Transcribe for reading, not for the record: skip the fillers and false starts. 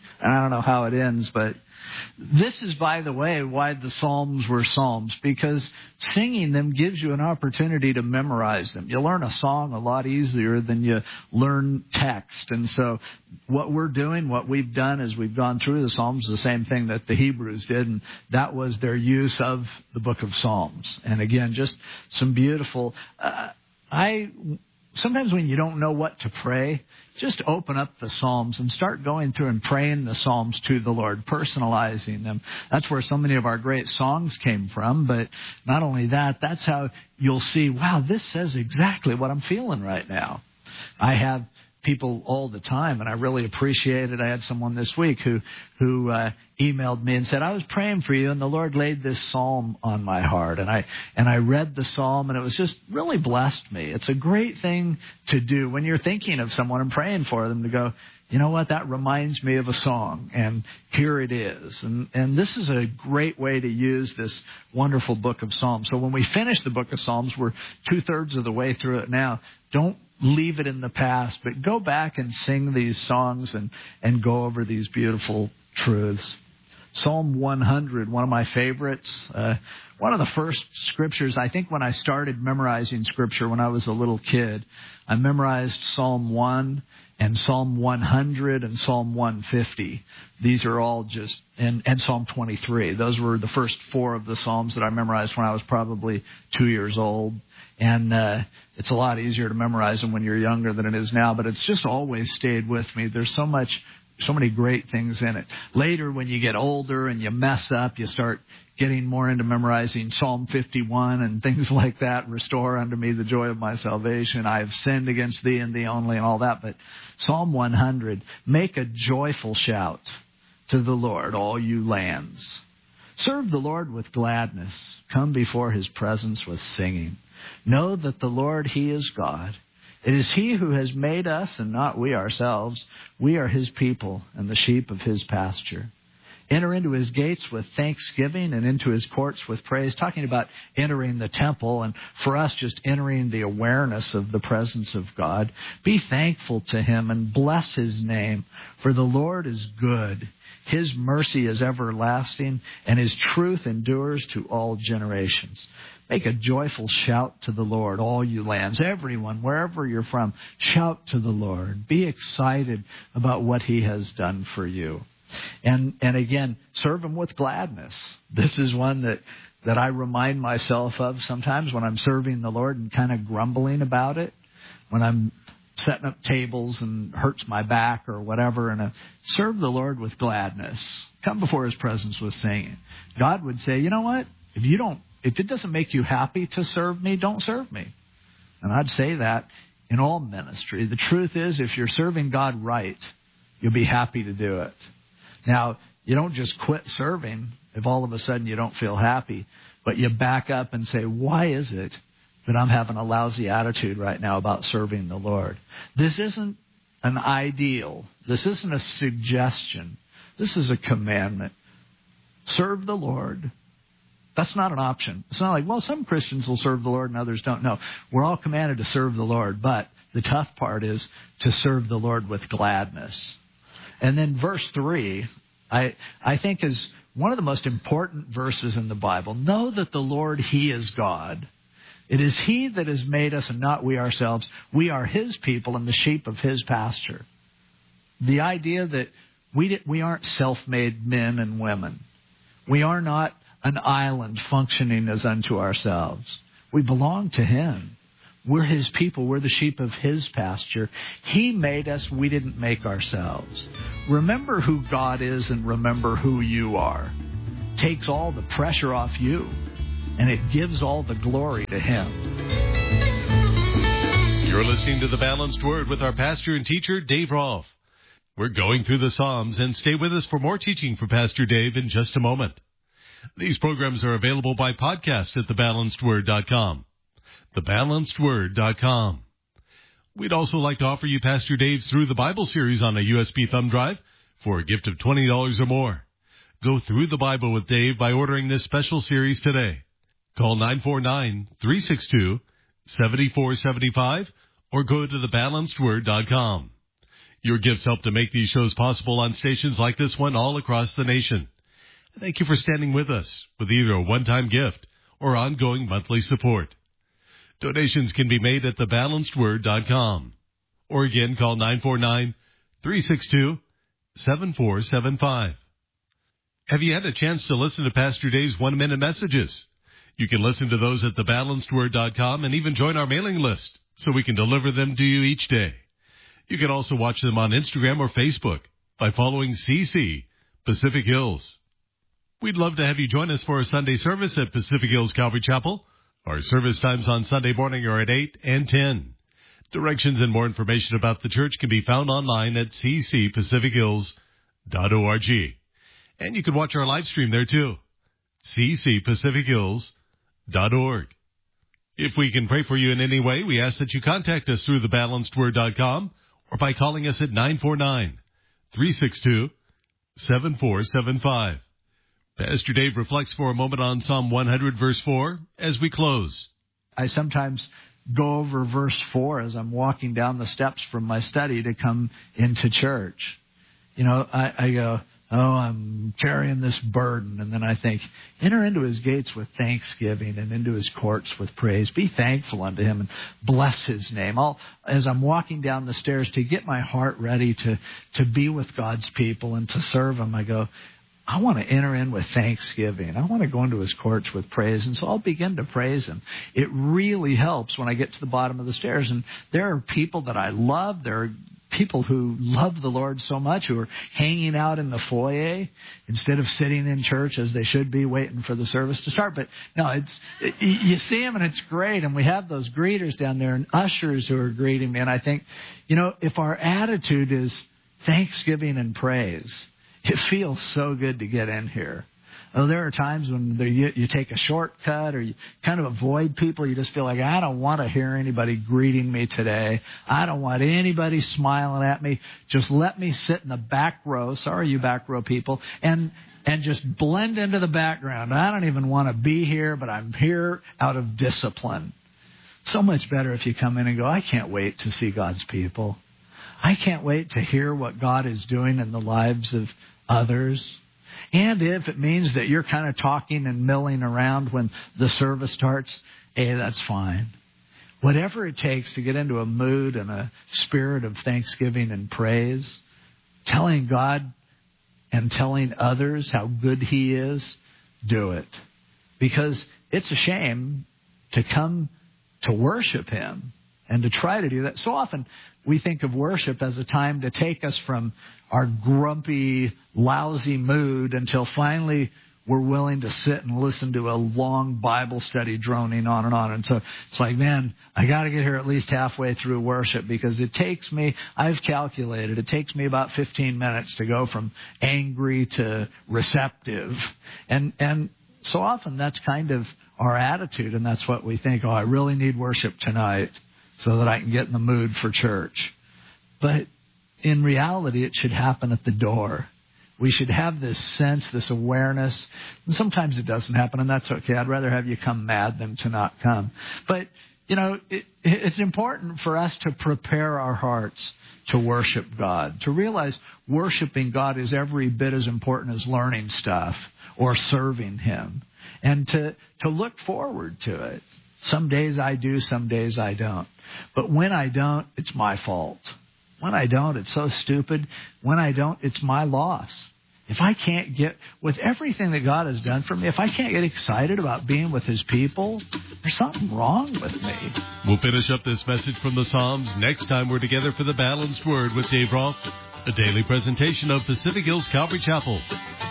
And I don't know how it ends, but this is, by the way, why the Psalms were Psalms, because singing them gives you an opportunity to memorize them. You learn a song a lot easier than you learn text. And so what we're doing, what we've done as we've gone through the Psalms, the same thing that the Hebrews did, and that was their use of the book of Psalms. And again, just some beautiful... Sometimes when you don't know what to pray, just open up the Psalms and start going through and praying the Psalms to the Lord, personalizing them. That's where so many of our great songs came from. But not only that, that's how you'll see, wow, this says exactly what I'm feeling right now. I have people all the time, and I really appreciate it. I had someone this week who emailed me and said, I was praying for you, and the Lord laid this psalm on my heart. And I read the psalm, and it was just really blessed me. It's a great thing to do when you're thinking of someone and praying for them, to go, you know what, that reminds me of a song, and here it is. And this is a great way to use this wonderful book of Psalms. So when we finish the book of Psalms, we're 2/3 of the way through it now. Don't leave it in the past, but go back and sing these songs and go over these beautiful truths. Psalm 100, one of my favorites. One of the first scriptures, I think when I started memorizing scripture when I was a little kid, I memorized Psalm 1 and Psalm 100 and Psalm 150. These are all just, and Psalm 23. Those were the first 4 of the Psalms that I memorized when I was probably 2 years old. And it's a lot easier to memorize them when you're younger than it is now, but it's just always stayed with me. There's so many great things in it. Later, when you get older and you mess up, you start getting more into memorizing Psalm 51 and things like that. Restore unto me the joy of my salvation. I have sinned against thee and thee only, and all that. But Psalm 100, make a joyful shout to the Lord, all you lands. Serve the Lord with gladness. Come before his presence with singing. Know that the Lord, he is God. It is he who has made us and not we ourselves. We are his people and the sheep of his pasture. Enter into his gates with thanksgiving and into his courts with praise. Talking about entering the temple, and for us just entering the awareness of the presence of God. Be thankful to him and bless his name, for the Lord is good. His mercy is everlasting, and his truth endures to all generations. Make a joyful shout to the Lord, all you lands. Everyone, wherever you're from, shout to the Lord. Be excited about what he has done for you. And again, serve him with gladness. This is one that I remind myself of sometimes when I'm serving the Lord and kind of grumbling about it. When I'm setting up tables and hurts my back or whatever, and serve the Lord with gladness. Come before his presence with singing. God would say, you know what? If it doesn't make you happy to serve me, don't serve me. And I'd say that in all ministry. The truth is, if you're serving God right, you'll be happy to do it. Now, you don't just quit serving if all of a sudden you don't feel happy, but you back up and say, why is it that I'm having a lousy attitude right now about serving the Lord? This isn't an ideal. This isn't a suggestion. This is a commandment. Serve the Lord. That's not an option. It's not like, well, some Christians will serve the Lord and others don't. No, we're all commanded to serve the Lord, but the tough part is to serve the Lord with gladness. And then verse 3, I think is one of the most important verses in the Bible. Know that the Lord, he is God. It is he that has made us and not we ourselves. We are his people and the sheep of his pasture. The idea that we aren't self-made men and women. We are not an island functioning as unto ourselves. We belong to him. We're his people. We're the sheep of his pasture. He made us. We didn't make ourselves. Remember who God is and remember who you are. Takes all the pressure off you, and it gives all the glory to him. You're listening to The Balanced Word with our pastor and teacher, Dave Rolfe. We're going through the Psalms, and stay with us for more teaching from Pastor Dave in just a moment. These programs are available by podcast at thebalancedword.com. thebalancedword.com. We'd also like to offer you Pastor Dave's Through the Bible series on a USB thumb drive for a gift of $20 or more. Go through the Bible with Dave by ordering this special series today. Call 949-362-7475 or go to thebalancedword.com. Your gifts help to make these shows possible on stations like this one all across the nation. Thank you for standing with us with either a one-time gift or ongoing monthly support. Donations can be made at thebalancedword.com. Or again, call 949-362-7475. Have you had a chance to listen to Pastor Dave's one-minute messages? You can listen to those at thebalancedword.com and even join our mailing list so we can deliver them to you each day. You can also watch them on Instagram or Facebook by following CC Pacific Hills. We'd love to have you join us for a Sunday service at Pacific Hills Calvary Chapel. Our service times on Sunday morning are at 8 and 10. Directions and more information about the church can be found online at ccpacifichills.org. And you can watch our live stream there too, ccpacifichills.org. If we can pray for you in any way, we ask that you contact us through thebalancedword.com or by calling us at 949-362-7475. Pastor Dave reflects for a moment on Psalm 100, verse 4, as we close. I sometimes go over verse 4 as I'm walking down the steps from my study to come into church. You know, I go, I'm carrying this burden. And then I think, enter into his gates with thanksgiving and into his courts with praise. Be thankful unto him and bless his name. As I'm walking down the stairs to get my heart ready to be with God's people and to serve him, I go, I want to enter in with thanksgiving. I want to go into his courts with praise. And so I'll begin to praise him. It really helps when I get to the bottom of the stairs. And there are people that I love. There are people who love the Lord so much who are hanging out in the foyer instead of sitting in church as they should be waiting for the service to start. But no, you see them and it's great. And we have those greeters down there and ushers who are greeting me. And I think, you know, if our attitude is thanksgiving and praise, it feels so good to get in here. Oh, there are times when you take a shortcut or you kind of avoid people. You just feel like, I don't want to hear anybody greeting me today. I don't want anybody smiling at me. Just let me sit in the back row. Sorry, you back row people. And just blend into the background. I don't even want to be here, but I'm here out of discipline. So much better if you come in and go, I can't wait to see God's people. I can't wait to hear what God is doing in the lives of others. And if it means that you're kind of talking and milling around when the service starts, hey, that's fine. Whatever it takes to get into a mood and a spirit of thanksgiving and praise, telling God and telling others how good he is, do it. Because it's a shame to come to worship him and to try to do that. So often we think of worship as a time to take us from our grumpy, lousy mood until finally we're willing to sit and listen to a long Bible study droning on and on. And so it's like, man, I got to get here at least halfway through worship because it takes me, I've calculated, it takes me about 15 minutes to go from angry to receptive. And so often that's kind of our attitude, and that's what we think, I really need worship tonight so that I can get in the mood for church. But in reality, it should happen at the door. We should have this sense, this awareness. And sometimes it doesn't happen, and that's okay. I'd rather have you come mad than to not come. But, you know, it's important for us to prepare our hearts to worship God, to realize worshiping God is every bit as important as learning stuff or serving him, and to look forward to it. Some days I do, some days I don't. But when I don't, it's my fault. When I don't, it's so stupid. When I don't, it's my loss. If I can't get, with everything that God has done for me, if I can't get excited about being with his people, there's something wrong with me. We'll finish up this message from the Psalms next time we're together for the Balanced Word with Dave Rolfe, a daily presentation of Pacific Hills Calvary Chapel.